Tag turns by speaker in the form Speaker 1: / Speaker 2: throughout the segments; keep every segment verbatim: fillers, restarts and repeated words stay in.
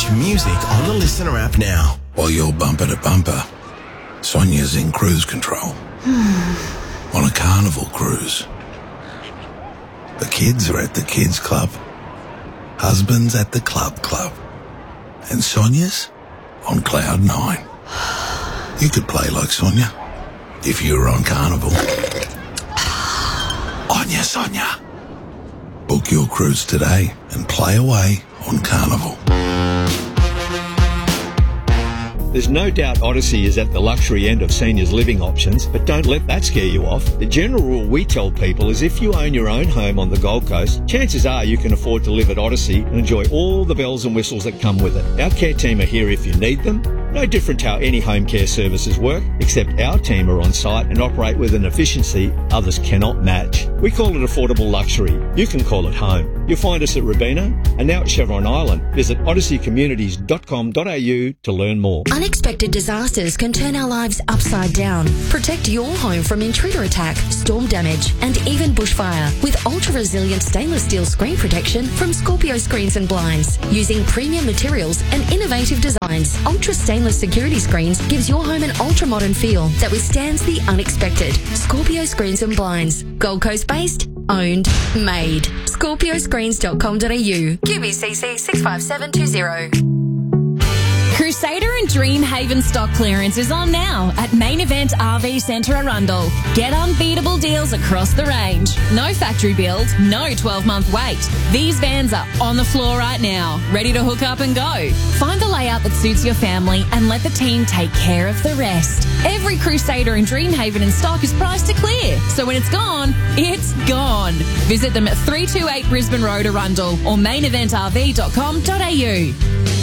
Speaker 1: Catch music on the Listener app now.
Speaker 2: While you're bumper to bumper, Sonia's in cruise control. On a carnival cruise. The kids are at the kids club. Husband's at the club club. And Sonia's on cloud nine. You could play like Sonia if you were on Carnival. On ya, Sonia. Book your cruise today and play away on Carnival.
Speaker 3: There's no doubt Odyssey is at the luxury end of seniors' living options, but don't let that scare you off. The general rule we tell people is if you own your own home on the Gold Coast, chances are you can afford to live at Odyssey and enjoy all the bells and whistles that come with it. Our care team are here if you need them. No different to how any home care services work, except our team are on site and operate with an efficiency others cannot match. We call it affordable luxury. You can call it home. You'll find us at Robina and now at Chevron Island. Visit odyssey communities dot com dot a u to learn more.
Speaker 4: Unexpected disasters can turn our lives upside down. Protect your home from intruder attack, storm damage, and even bushfire with ultra-resilient stainless steel screen protection from Scorpio Screens and Blinds. Using premium materials and innovative designs, Ultra Stainless Security Screens gives your home an ultra-modern feel that withstands the unexpected. Scorpio Screens and Blinds. Gold Coast based, owned, made. scorpio screens dot com dot a u. Q B C C six five seven two zero.
Speaker 5: Crusader and Dreamhaven stock clearance is on now at Main Event R V Centre Arundel. Get unbeatable deals across the range. No factory build, no twelve-month wait. These vans are on the floor right now, ready to hook up and go. Find the layout that suits your family and let the team take care of the rest. Every Crusader and Dreamhaven in stock is priced to clear, so when it's gone, it's gone. Visit them at three two eight Brisbane Road, Arundel, or main event r v dot com dot a u.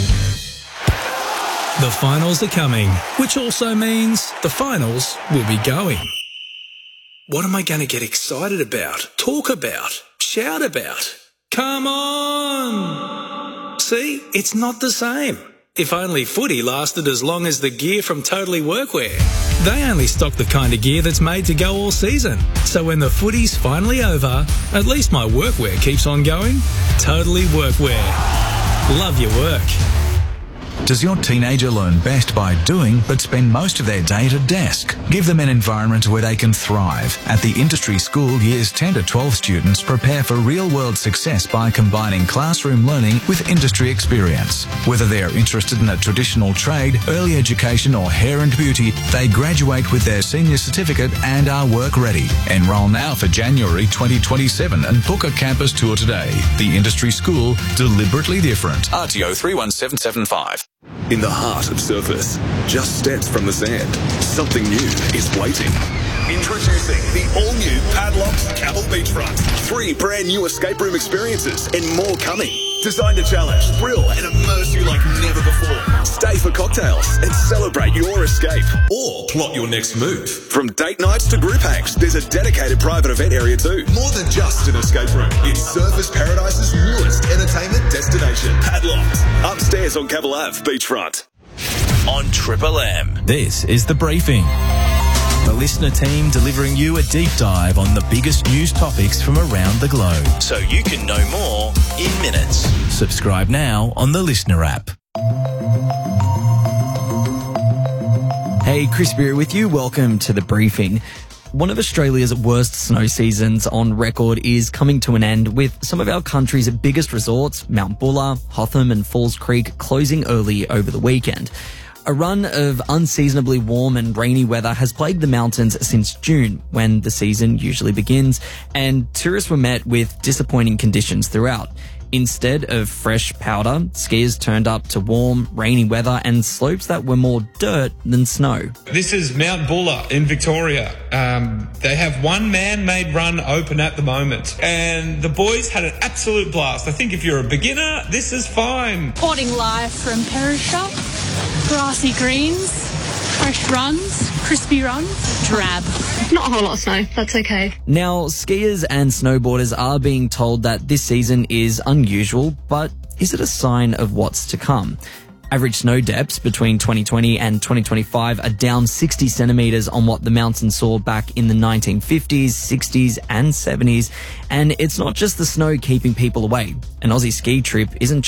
Speaker 6: The finals are coming, which also means the finals will be going. What am I going to get excited about, talk about, shout about? Come on! See, it's not the same. If only footy lasted as long as the gear from Totally Workwear. They only stock the kind of gear that's made to go all season. So when the footy's finally over, at least my workwear keeps on going. Totally Workwear. Love your work.
Speaker 7: Does your teenager learn best by doing but spend most of their day at a desk? Give them an environment where they can thrive. At the Industry School, years ten to twelve students prepare for real-world success by combining classroom learning with industry experience. Whether they're interested in a traditional trade, early education or hair and beauty, they graduate with their senior certificate and are work-ready. Enroll now for January twenty twenty-seven and book a campus tour today. The Industry School, deliberately different. R T O three one seven seven five.
Speaker 8: In the heart of surface, just steps from the sand, something new is waiting. Introducing the all-new Padlocks Cabell Beachfront. Three brand new escape room experiences and more coming. Designed to challenge, thrill and immerse you like never before. Stay for cocktails and celebrate your escape. Or plot your next move. From date nights to group hangs, there's a dedicated private event area too. More than just an escape room. It's Surface Paradise's newest entertainment destination. Padlocks. Upstairs on Cabell Ave, Beachfront.
Speaker 9: On Triple M. This is The Briefing. The listener team delivering you a deep dive on the biggest news topics from around the globe, so you can know more in minutes. Subscribe now on the Listener app.
Speaker 10: Hey, Chris Beer with you. Welcome to The Briefing. One of Australia's worst snow seasons on record is coming to an end, with some of our country's biggest resorts, Mount Buller, Hotham and Falls Creek, closing early over the weekend. A run of unseasonably warm and rainy weather has plagued the mountains since June, when the season usually begins, and tourists were met with disappointing conditions throughout. Instead of fresh powder, skiers turned up to warm, rainy weather and slopes that were more dirt than snow.
Speaker 11: This is Mount Buller in Victoria. Um, they have one man-made run open at the moment, and the boys had an absolute blast. I think if you're a beginner, this is fine.
Speaker 12: Reporting live from Perisher. Grassy greens, fresh runs, crispy runs, drab.
Speaker 13: Not a whole lot of snow, that's okay.
Speaker 10: Now, skiers and snowboarders are being told that this season is unusual, but is it a sign of what's to come? Average snow depths between twenty twenty and twenty twenty-five are down sixty centimetres on what the mountain saw back in the nineteen fifties, sixties and seventies. And it's not just the snow keeping people away. An Aussie ski trip isn't cheap.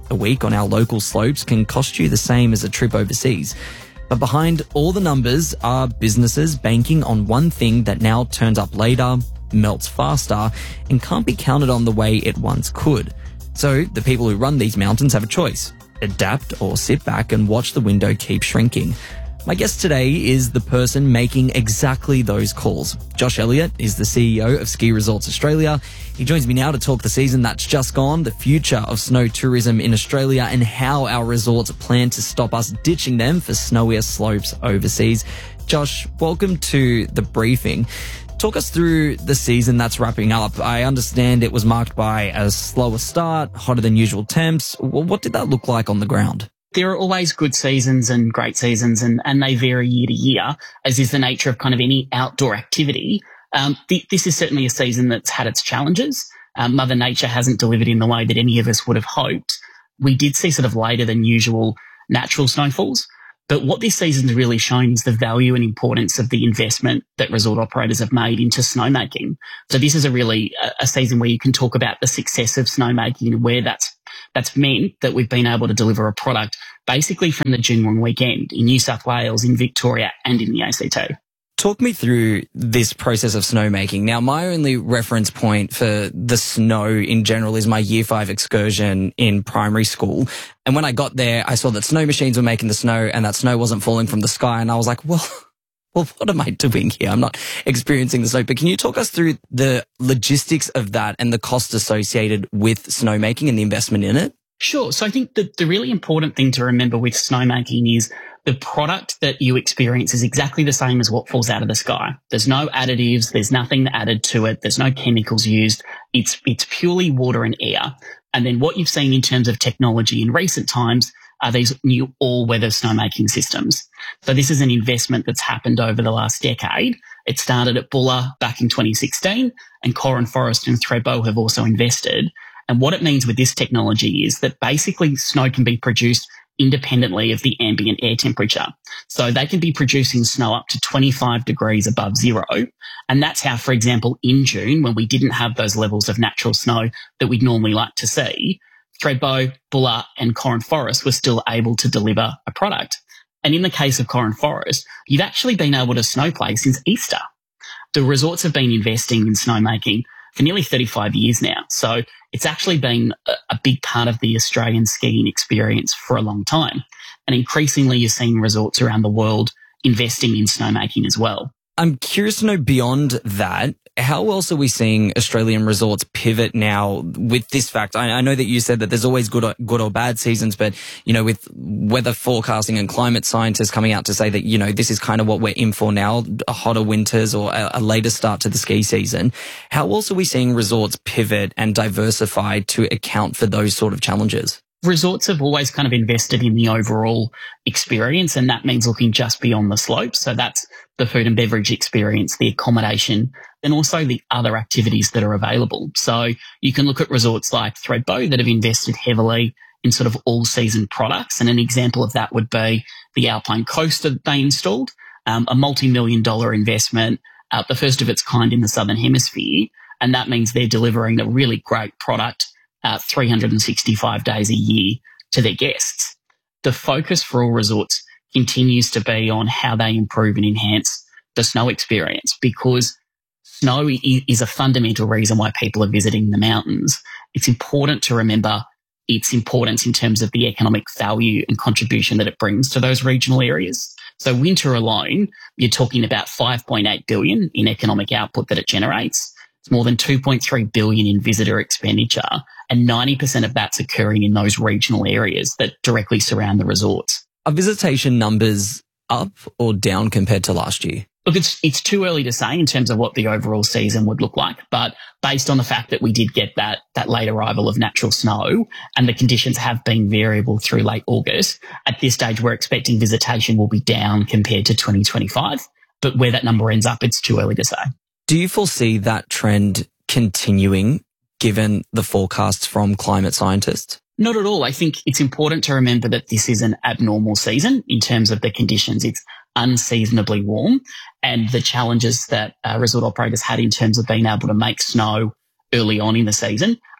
Speaker 10: a week on our local slopes can cost you the same as a trip overseas. But behind all the numbers are businesses banking on one thing that now turns up later, melts faster, and can't be counted on the way it once could. So the people who run these mountains have a choice: adapt or sit back and watch the window keep shrinking. My guest today is the person making exactly those calls. Josh Elliott is the C E O of Ski Resorts Australia. He joins me now to talk the season that's just gone, the future of snow tourism in Australia, and how our resorts plan to stop us ditching them for snowier slopes overseas. Josh, welcome to the briefing. Talk us through the season that's wrapping up. I understand it was marked by a slower start, hotter than usual temps. What did that look like on the ground?
Speaker 14: There are always good seasons and great seasons, and, and they vary year to year, as is the nature of kind of any outdoor activity. Um, th- this is certainly a season that's had its challenges. Um, Mother Nature hasn't delivered in the way that any of us would have hoped. We did see sort of later than usual natural snowfalls, but what this season's really shown is the value and importance of the investment that resort operators have made into snowmaking. So this is a really a, a season where you can talk about the success of snowmaking and where that's That's meant that we've been able to deliver a product basically from the June long weekend in New South Wales, in Victoria and in the A C T.
Speaker 10: Talk me through this process of snowmaking. Now, my only reference point for the snow in general is my year five excursion in primary school. And when I got there, I saw that snow machines were making the snow and that snow wasn't falling from the sky. And I was like, well, well, what am I doing here? I'm not experiencing the snow. But can you talk us through the logistics of that and the cost associated with snowmaking and the investment in it?
Speaker 14: Sure. So I think that the really important thing to remember with snowmaking is the product that you experience is exactly the same as what falls out of the sky. There's no additives. There's nothing added to it. There's no chemicals used. It's, it's purely water and air. And then what you've seen in terms of technology in recent times are these new all-weather snowmaking systems. So this is an investment that's happened over the last decade. It started at Bulla back in twenty sixteen, and Corran Forest and Thredbo have also invested. And what it means with this technology is that basically snow can be produced independently of the ambient air temperature. So they can be producing snow up to twenty-five degrees above zero. And that's how, for example, in June, when we didn't have those levels of natural snow that we'd normally like to see, Thredbo, Bulla and Corran Forest were still able to deliver a product. And in the case of Corran Forest, you've actually been able to snowplay since Easter. The resorts have been investing in snowmaking for nearly thirty-five years now. So it's actually been a, a big part of the Australian skiing experience for a long time. And increasingly, you're seeing resorts around the world investing in snowmaking as well.
Speaker 10: I'm curious to know, beyond that, how else are we seeing Australian resorts pivot now with this fact? I, I know that you said that there's always good or, good or bad seasons, but, you know, with weather forecasting and climate scientists coming out to say that, you know, this is kind of what we're in for now, hotter winters or a, a later start to the ski season. How else are we seeing resorts pivot and diversify to account for those sort of challenges?
Speaker 14: Resorts have always kind of invested in the overall experience, and that means looking just beyond the slopes. So that's the food and beverage experience, the accommodation, and also the other activities that are available. So you can look at resorts like Thredbo that have invested heavily in sort of all-season products. And an example of that would be the Alpine Coaster that they installed, um, a multi-million dollar investment, uh, the first of its kind in the Southern Hemisphere. And that means they're delivering a really great product Uh, three hundred sixty-five days a year to their guests. The focus for all resorts continues to be on how they improve and enhance the snow experience, because snow is a fundamental reason why people are visiting the mountains. It's important to remember its importance in terms of the economic value and contribution that it brings to those regional areas. So winter alone, you're talking about five point eight billion dollars in economic output that it generates. It's more than two point three billion dollars in visitor expenditure, and ninety percent of that's occurring in those regional areas that directly surround the resorts.
Speaker 10: Are visitation numbers up or down compared to last year?
Speaker 14: Look, it's it's too early to say in terms of what the overall season would look like, but based on the fact that we did get that that late arrival of natural snow and the conditions have been variable through late August, at this stage we're expecting visitation will be down compared to twenty twenty-five, but where that number ends up, it's too early to say.
Speaker 10: Do you foresee that trend continuing given the forecasts from climate scientists?
Speaker 14: Not at all. I think it's important to remember that this is an abnormal season in terms of the conditions. It's unseasonably warm, and the challenges that uh, resort operators had in terms of being able to make snow early on in the season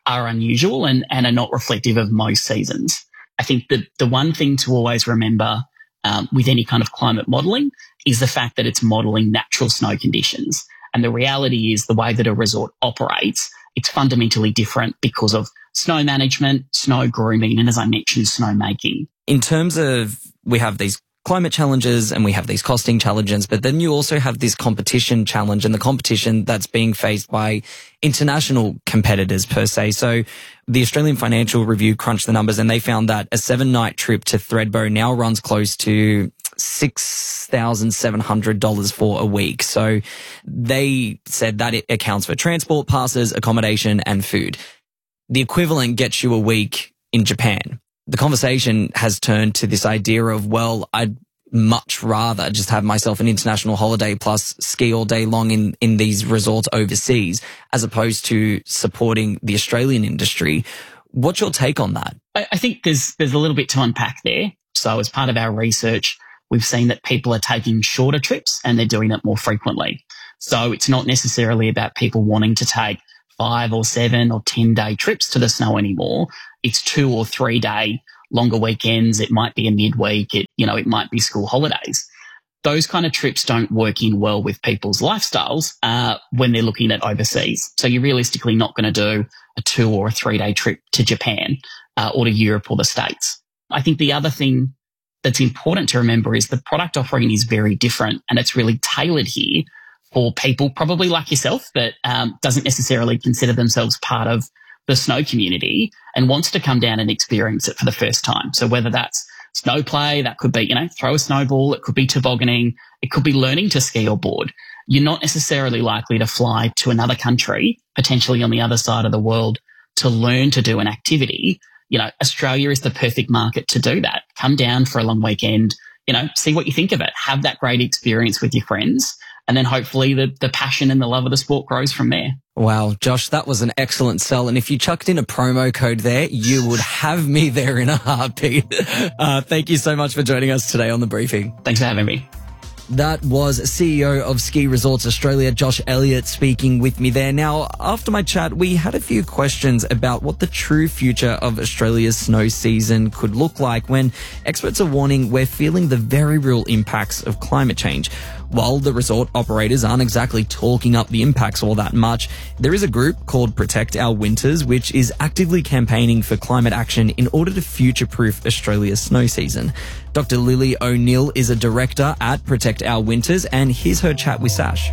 Speaker 14: are unusual and, and are not reflective of most seasons. I think that the one thing to always remember um, with any kind of climate modelling is the fact that it's modelling natural snow conditions. And the reality is the way that a resort operates, it's fundamentally different because of snow management, snow grooming, and as I mentioned, snowmaking.
Speaker 10: In terms of, we have these climate challenges and we have these costing challenges, but then you also have this competition challenge and the competition that's being faced by international competitors per se. So the Australian Financial Review crunched the numbers and they found that a seven night trip to Thredbo now runs close to six thousand seven hundred dollars for a week. So they said that it accounts for transport, passes, accommodation and food. The equivalent gets you a week in Japan. The conversation has turned to this idea of, well, I'd much rather just have myself an international holiday plus ski all day long in, in these resorts overseas, as opposed to supporting the Australian industry. What's your take on that?
Speaker 14: I, I think there's, there's a little bit to unpack there. So as part of our research, we've seen that people are taking shorter trips and they're doing it more frequently. So it's not necessarily about people wanting to take five or seven or ten day trips to the snow anymore. It's two or three day longer weekends. It might be a midweek. It, you know, it might be school holidays. Those kind of trips don't work in well with people's lifestyles uh, when they're looking at overseas. So you're realistically not going to do a two or a three day trip to Japan uh, or to Europe or the States. I think the other thing that's important to remember is the product offering is very different and it's really tailored here for people probably like yourself that um, doesn't necessarily consider themselves part of the snow community and wants to come down and experience it for the first time. So whether that's snow play, that could be, you know, throw a snowball, it could be tobogganing, it could be learning to ski or board. You're not necessarily likely to fly to another country, potentially on the other side of the world, to learn to do an activity. You know, Australia is the perfect market to do that. Come down for a long weekend, you know, see what you think of it. Have that great experience with your friends. And then hopefully the, the passion and the love of the sport grows from there.
Speaker 10: Wow, Josh, that was an excellent sell. And if you chucked in a promo code there, you would have me there in a heartbeat. Uh, thank you so much for joining us today on The Briefing.
Speaker 14: Thanks for having me.
Speaker 10: That was C E O of Ski Resorts Australia, Josh Elliott, speaking with me there. Now, after my chat, we had a few questions about what the true future of Australia's snow season could look like when experts are warning we're feeling the very real impacts of climate change. While the resort operators aren't exactly talking up the impacts all that much, there is a group called Protect Our Winters, which is actively campaigning for climate action in order to future-proof Australia's snow season. Doctor Lily O'Neill is a director at Protect Our Winters, and here's her chat with Sash.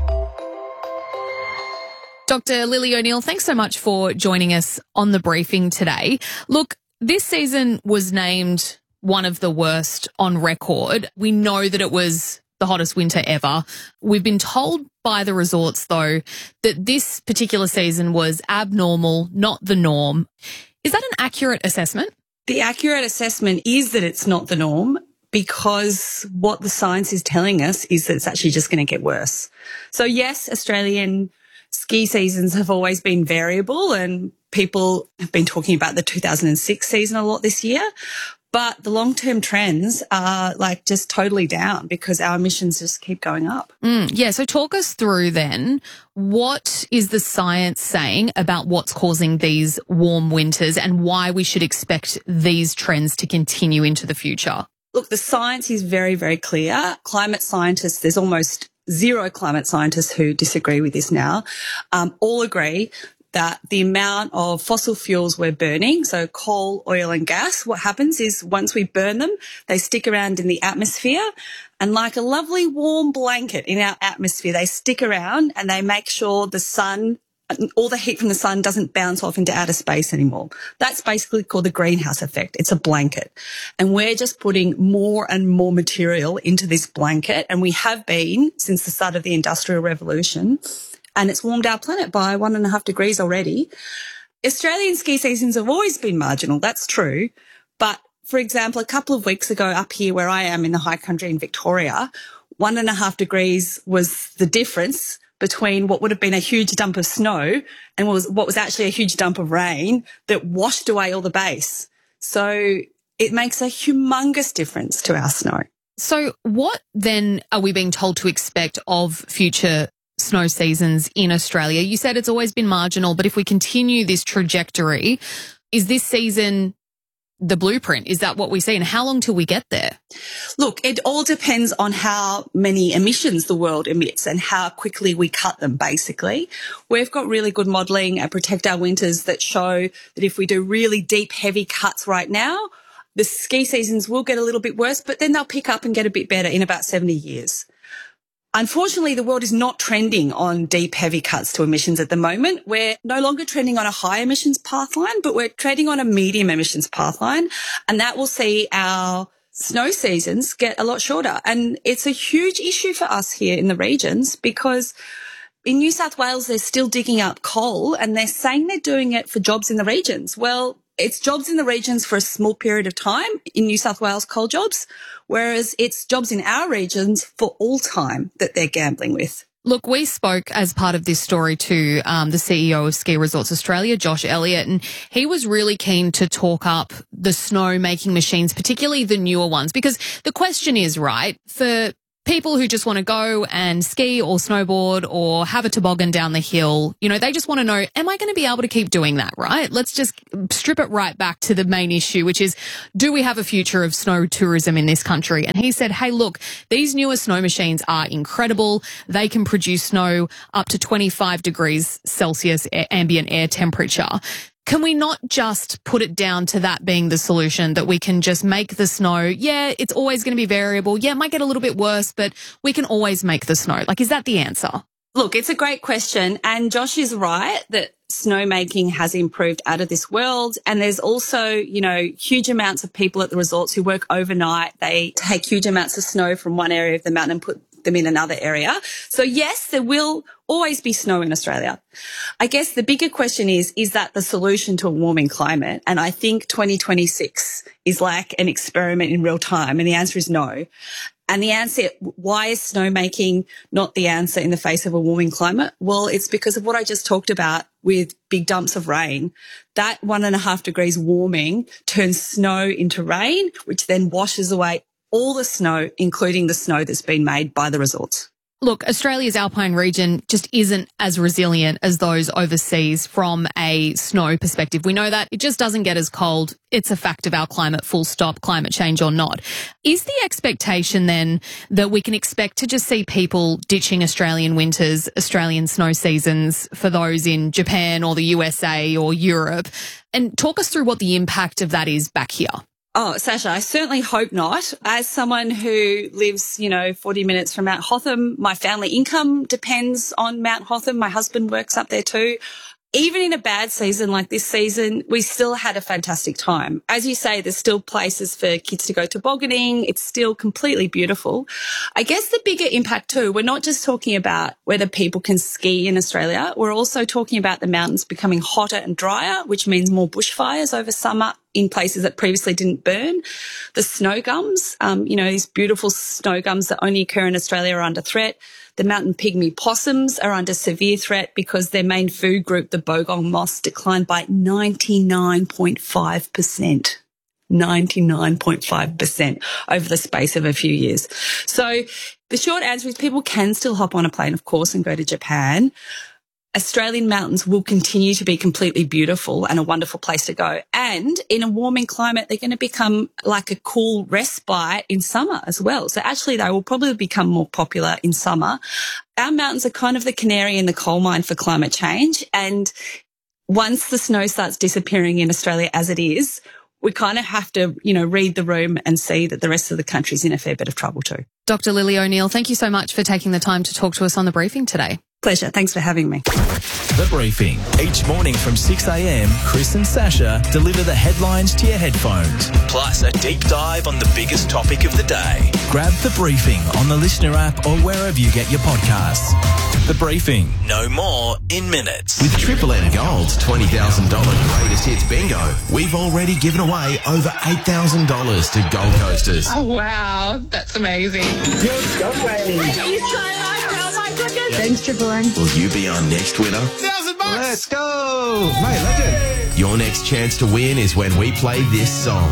Speaker 15: Doctor Lily O'Neill, thanks so much for joining us on The Briefing today. Look, this season was named one of the worst on record. We know that it was the hottest winter ever. We've been told by the resorts, though, that this particular season was abnormal, not the norm. Is that an accurate assessment?
Speaker 16: The accurate assessment is that it's not the norm because what the science is telling us is that it's actually just going to get worse. So yes, Australian ski seasons have always been variable and people have been talking about the two thousand six season a lot this year. But the long-term trends are like just totally down because our emissions just keep going up.
Speaker 15: Mm, yeah. So talk us through then, what is the science saying about what's causing these warm winters and why we should expect these trends to continue into the future?
Speaker 16: Look, the science is very, very clear. Climate scientists, there's almost zero climate scientists who disagree with this now, um, all agree that the amount of fossil fuels we're burning, so coal, oil and gas, what happens is once we burn them, they stick around in the atmosphere and like a lovely warm blanket in our atmosphere, they stick around and they make sure the sun, all the heat from the sun doesn't bounce off into outer space anymore. That's basically called the greenhouse effect. It's a blanket. And we're just putting more and more material into this blanket, and we have been since the start of the Industrial Revolution. And it's warmed our planet by one and a half degrees already. Australian ski seasons have always been marginal, that's true. But, for example, a couple of weeks ago up here where I am in the high country in Victoria, one and a half degrees was the difference between what would have been a huge dump of snow and was what was actually a huge dump of rain that washed away all the base. So it makes a humongous difference to our snow.
Speaker 15: So what then are we being told to expect of future snow seasons in Australia. You said it's always been marginal, but if we continue this trajectory, is this season the blueprint? Is that what we see? And how long till we get there?
Speaker 16: Look, it all depends on how many emissions the world emits and how quickly we cut them, basically. We've got really good modelling at Protect Our Winters that show that if we do really deep, heavy cuts right now, the ski seasons will get a little bit worse, but then they'll pick up and get a bit better in about seventy years. Unfortunately, the world is not trending on deep, heavy cuts to emissions at the moment. We're no longer trending on a high emissions pathline, but we're trending on a medium emissions pathline, and that will see our snow seasons get a lot shorter. And it's a huge issue for us here in the regions because in New South Wales, they're still digging up coal and they're saying they're doing it for jobs in the regions. Well, it's jobs in the regions for a small period of time in New South Wales, coal jobs, whereas it's jobs in our regions for all time that they're gambling with.
Speaker 15: Look, we spoke as part of this story to um, the C E O of Ski Resorts Australia, Josh Elliott, and he was really keen to talk up the snow-making machines, particularly the newer ones, because the question is, right, for people who just want to go and ski or snowboard or have a toboggan down the hill, you know, they just want to know, am I going to be able to keep doing that, right? Let's just strip it right back to the main issue, which is, do we have a future of snow tourism in this country? And he said, hey, look, these newer snow machines are incredible. They can produce snow up to twenty-five degrees Celsius ambient air temperature. Can we not just put it down to that being the solution, that we can just make the snow? Yeah, it's always going to be variable. Yeah, it might get a little bit worse, but we can always make the snow. Like, is that the answer?
Speaker 16: Look, it's a great question. And Josh is right that snowmaking has improved out of this world. And there's also, you know, huge amounts of people at the resorts who work overnight. They take huge amounts of snow from one area of the mountain and put them in another area. So yes, there will always be snow in Australia. I guess the bigger question is, is that the solution to a warming climate? And I think twenty twenty-six is like an experiment in real time. And the answer is no. And the answer, why is snowmaking not the answer in the face of a warming climate? Well, it's because of what I just talked about with big dumps of rain. That one and a half degrees warming turns snow into rain, which then washes away all the snow, including the snow that's been made by the resorts.
Speaker 15: Look, Australia's alpine region just isn't as resilient as those overseas from a snow perspective. We know that. It just doesn't get as cold. It's a fact of our climate, full stop, climate change or not. Is the expectation then that we can expect to just see people ditching Australian winters, Australian snow seasons for those in Japan or the U S A or Europe? And talk us through what the impact of that is back here.
Speaker 16: Oh, Sasha, I certainly hope not. As someone who lives, you know, forty minutes from Mount Hotham, my family income depends on Mount Hotham. My husband works up there too. Even in a bad season like this season, we still had a fantastic time. As you say, there's still places for kids to go tobogganing. It's still completely beautiful. I guess the bigger impact too, we're not just talking about whether people can ski in Australia. We're also talking about the mountains becoming hotter and drier, which means more bushfires over summer in places that previously didn't burn. The snow gums, um, you know, these beautiful snow gums that only occur in Australia are under threat. The mountain pygmy possums are under severe threat because their main food group, the bogong moss, declined by ninety-nine point five percent. ninety-nine point five percent over the space of a few years. So the short answer is people can still hop on a plane, of course, and go to Japan. Australian mountains will continue to be completely beautiful and a wonderful place to go. And in a warming climate, they're going to become like a cool respite in summer as well. So actually, they will probably become more popular in summer. Our mountains are kind of the canary in the coal mine for climate change. And once the snow starts disappearing in Australia as it is, we kind of have to, you know, read the room and see that the rest of the country's in a fair bit of trouble too.
Speaker 15: Doctor Lily O'Neill, thank you so much for taking the time to talk to us on The Briefing today.
Speaker 16: Pleasure. Thanks for having me.
Speaker 9: The Briefing. Each morning from six a.m, Chris and Sasha deliver the headlines to your headphones. Plus a deep dive on the biggest topic of the day. Grab The Briefing on the Listener app or wherever you get your podcasts. The Briefing. No more in minutes.
Speaker 1: With Triple M Gold's twenty thousand dollars Greatest Hits Bingo, we've already given away over eight thousand dollars to Gold Coasters.
Speaker 17: Oh, wow. That's amazing.
Speaker 1: Good job, lady.
Speaker 17: Thanks, Triple M.
Speaker 1: Will you be our next winner?
Speaker 17: Thousand bucks.
Speaker 1: Let's go. Mate, legend. Your next chance to win is when we play this song.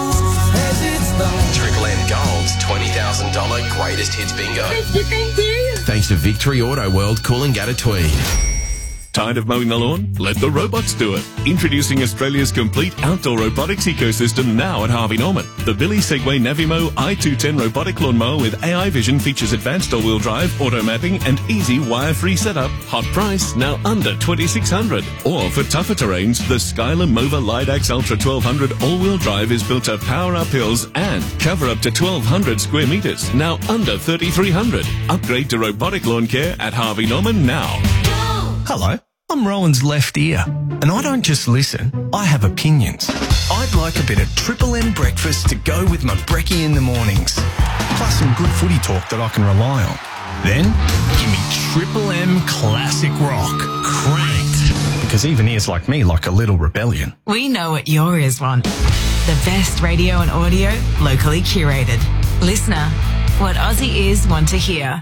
Speaker 1: Triple M Gold's twenty thousand dollars Greatest Hits Bingo.
Speaker 17: Thank you, thank you.
Speaker 1: Thanks to Victory Auto World Coolangatta Tweed.
Speaker 18: Tired of mowing the lawn? Let the robots do it. Introducing Australia's complete outdoor robotics ecosystem now at Harvey Norman. The Billy Segway Navimo i two ten robotic lawnmower with A I vision features advanced all-wheel drive, auto mapping and easy wire-free setup. Hot price, now under twenty-six hundred dollars. Or for tougher terrains, the Skyler Mova Lidax Ultra twelve hundred all-wheel drive is built to power up hills and cover up to twelve hundred square metres, now under thirty-three hundred dollars. Upgrade to robotic lawn care at Harvey Norman now.
Speaker 19: Hello, I'm Rowan's left ear, and I don't just listen, I have opinions. I'd like a bit of Triple M breakfast to go with my brekkie in the mornings, plus some good footy talk that I can rely on. Then, give me Triple M Classic Rock, cranked, because even ears like me like a little rebellion.
Speaker 20: We know what your ears want. The best radio and audio, locally curated. Listener, what Aussie ears want to hear.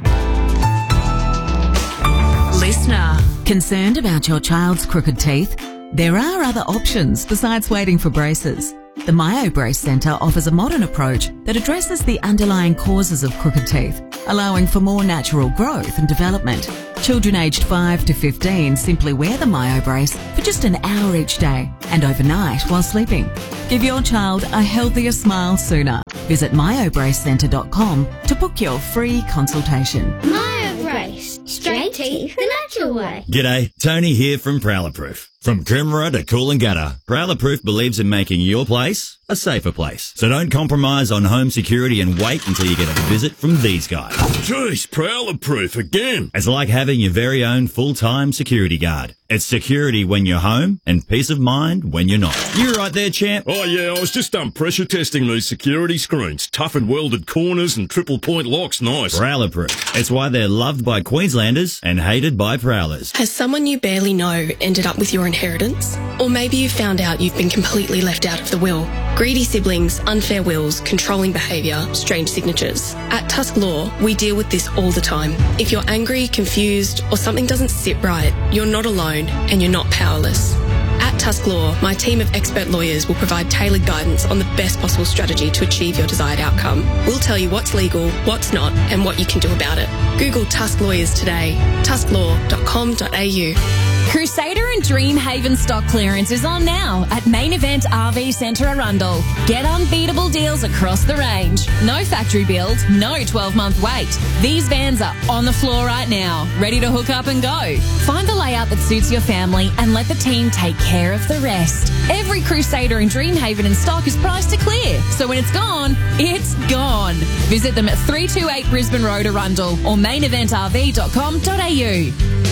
Speaker 20: Listener.
Speaker 21: Concerned about your child's crooked teeth? There are other options besides waiting for braces. The MyoBrace Centre offers a modern approach that addresses the underlying causes of crooked teeth, allowing for more natural growth and development. Children aged five to fifteen simply wear the MyoBrace for just an hour each day and overnight while sleeping. Give your child a healthier smile sooner. Visit myo brace centre dot com to book your free consultation.
Speaker 22: MyoBrace. Straight teeth the natural way.
Speaker 23: G'day, Tony here from Prowler Proof. From Coomera to Coolangatta, Prowler Proof believes in making your place a safer place. So don't compromise on home security and wait until you get a visit from these guys.
Speaker 24: Jeez, Prowler Proof again.
Speaker 23: It's like having your very own full-time security guard. It's security when you're home and peace of mind when you're not. You right there, champ?
Speaker 24: Oh, yeah, I was just done pressure testing these security screens. Tough and welded corners and triple point locks. Nice.
Speaker 23: Prowler Proof. It's why they're loved by Queenslanders and hated by Prowlers.
Speaker 25: Has someone you barely know ended up with your inheritance? Or maybe you found out you've been completely left out of the will. Greedy siblings, unfair wills, controlling behaviour, strange signatures. At Tusk Law, we deal with this all the time. If you're angry, confused, or something doesn't sit right, you're not alone and you're not powerless. At Tusk Law, my team of expert lawyers will provide tailored guidance on the best possible strategy to achieve your desired outcome. We'll tell you what's legal, what's not, and what you can do about it. Google Tusk Lawyers today. tusk law dot com dot a u.
Speaker 5: Crusader and Dreamhaven stock clearance is on now at Main Event R V Centre Arundel. Get unbeatable deals across the range. No factory build, no twelve-month wait. These vans are on the floor right now, ready to hook up and go. Find the layout that suits your family and let the team take care of the rest. Every Crusader and Dreamhaven in stock is priced to clear, so when it's gone, it's gone. Visit them at three two eight Brisbane Road, Arundel or main event r v dot com dot a u.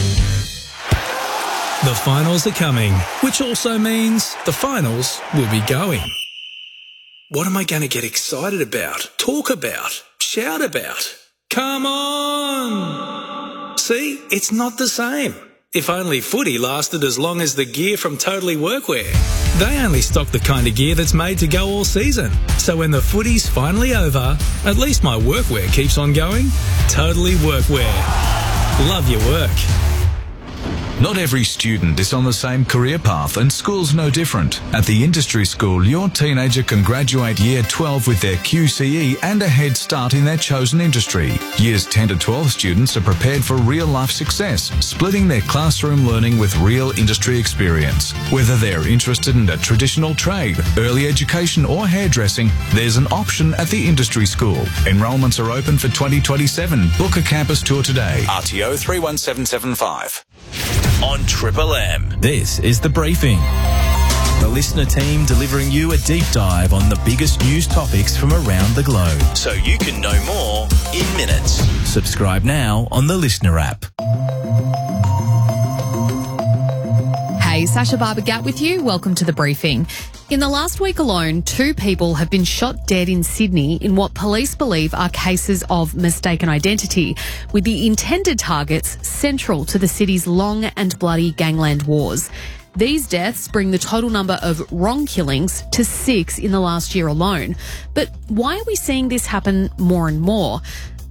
Speaker 6: The finals are coming, which also means the finals will be going. What am I going to get excited about, talk about, shout about? Come on! See, it's not the same. If only footy lasted as long as the gear from Totally Workwear. They only stock the kind of gear that's made to go all season. So when the footy's finally over, at least my workwear keeps on going. Totally Workwear. Love your work.
Speaker 7: Not every student is on the same career path, and school's no different. At the Industry School, your teenager can graduate Year twelve with their Q C E and a head start in their chosen industry. Years ten to twelve students are prepared for real-life success, splitting their classroom learning with real industry experience. Whether they're interested in a traditional trade, early education or hairdressing, there's an option at the Industry School. Enrolments are open for twenty twenty-seven. Book a campus tour today. R T O three one seven seven five.
Speaker 9: On Triple M, this is The Briefing. The listener team delivering you a deep dive on the biggest news topics from around the globe, so you can know more in minutes. Subscribe now on the Listener app.
Speaker 15: Hey, Sasha Barbagat with you. Welcome to The Briefing. In the last week alone, two people have been shot dead in Sydney in what police believe are cases of mistaken identity, with the intended targets central to the city's long and bloody gangland wars. These deaths bring the total number of wrong killings to six in the last year alone. But why are we seeing this happen more and more?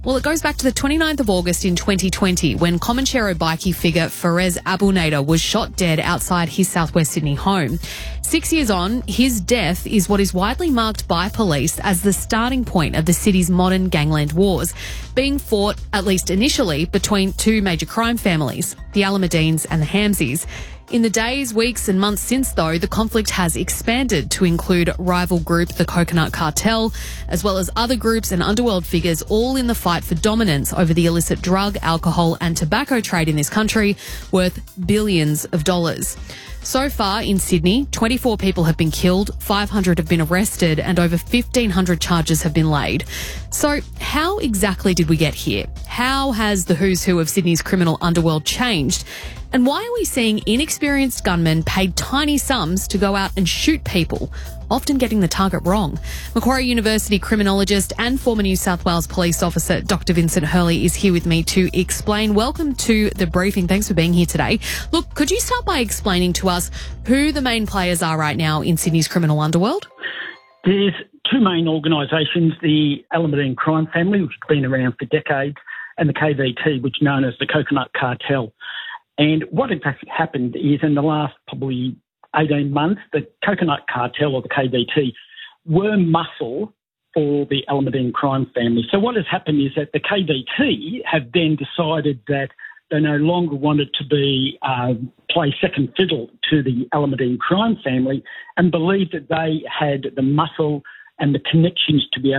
Speaker 15: Well, it goes back to the twenty-ninth of August in twenty twenty when Comanchero bikie figure Fares Abu Nader was shot dead outside his southwest Sydney home. Six years on, his death is what is widely marked by police as the starting point of the city's modern gangland wars, being fought, at least initially, between two major crime families, the Alameddines and the Hamzis. In the days, weeks and months since, though, the conflict has expanded to include rival group the Coconut Cartel, as well as other groups and underworld figures, all in the fight for dominance over the illicit drug, alcohol and tobacco trade in this country, worth billions of dollars. So far in Sydney, twenty-four people have been killed, five hundred have been arrested and over fifteen hundred charges have been laid. So how exactly did we get here? How has the who's who of Sydney's criminal underworld changed? And why are we seeing inexperienced gunmen paid tiny sums to go out and shoot people, often getting the target wrong? Macquarie University criminologist and former New South Wales police officer Doctor Vincent Hurley is here with me to explain. Welcome to the briefing. Thanks for being here today. Look, could you start by explaining to us who the main players are right now in Sydney's criminal underworld?
Speaker 2: There's two main organisations, the Alameddine crime family, which has been around for decades, and the K V T, which is known as the Coconut Cartel. And what in fact happened is in the last probably eighteen months, the Coconut Cartel or the K V T were muscle for the Alameddine crime family. So what has happened is that the K V T have then decided that they no longer wanted to be uh, play second fiddle to the Alameddine crime family and believed that they had the muscle and the connections to be able